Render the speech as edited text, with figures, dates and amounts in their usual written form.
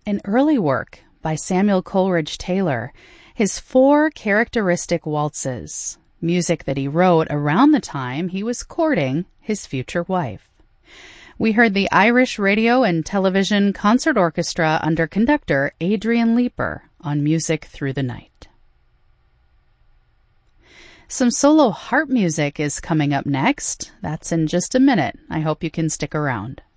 An early work by Samuel Coleridge Taylor, his 4 characteristic waltzes, music that he wrote around the time he was courting his future wife. We heard the Irish Radio and Television Concert Orchestra under conductor Adrian Leeper on Music Through the Night. Some solo harp music is coming up next. That's in just a minute. I hope you can stick around.